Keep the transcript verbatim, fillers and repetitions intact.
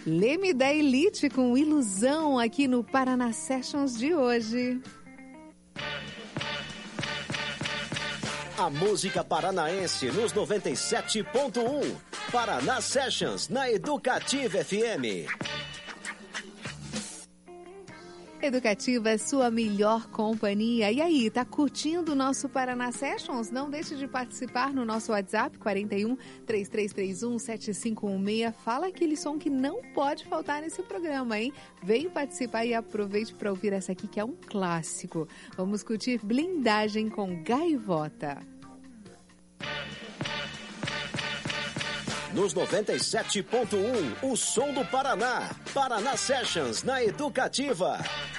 Leme da Elite com Ilusão aqui no Paraná Sessions de hoje. A música paranaense nos noventa e sete ponto um. Paraná Sessions na Educativa F M. Educativa é sua melhor companhia. E aí, tá curtindo o nosso Paraná Sessions? Não deixe de participar no nosso WhatsApp quarenta e um, três três três um, sete cinco um seis. Fala aquele som que não pode faltar nesse programa, hein? Vem participar e aproveite para ouvir essa aqui que é um clássico. Vamos curtir Blindagem com Gaivota. Nos noventa e sete ponto um, o som do Paraná. Paraná Sessions na Educativa.